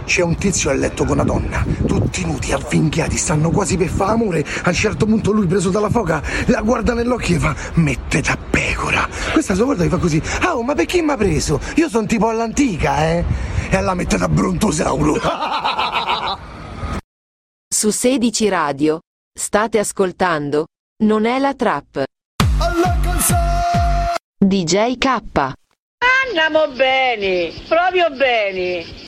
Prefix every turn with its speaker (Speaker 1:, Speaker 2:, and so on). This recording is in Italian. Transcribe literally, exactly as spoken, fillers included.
Speaker 1: c'è un tizio a letto con una donna, tutti nudi, avvinghiati, stanno quasi per fare amore. A un certo punto lui, preso dalla foca, la guarda nell'occhio e fa: mette da pecora. Questa sua guarda e fa così: ah, oh, ma perché mi ha preso? Io sono tipo all'antica, eh? E alla mette da brontosauro.
Speaker 2: Su sedici Radio state ascoltando Non è la trap. D J K.
Speaker 3: Andiamo bene, proprio bene.